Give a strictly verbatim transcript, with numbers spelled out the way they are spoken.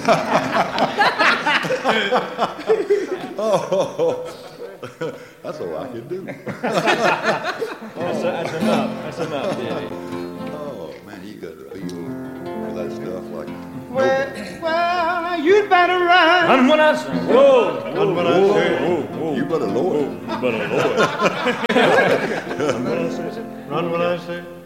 Oh, that's all I can do. That's, that's enough. That's enough, Daddy. Oh, man, you got to feel for that stuff like Well, nobody. well, you'd better run. Run when I say. Whoa, Run when I Whoa, say. whoa, whoa. You better lower it. You better lower it. Run when I say. Run when I say.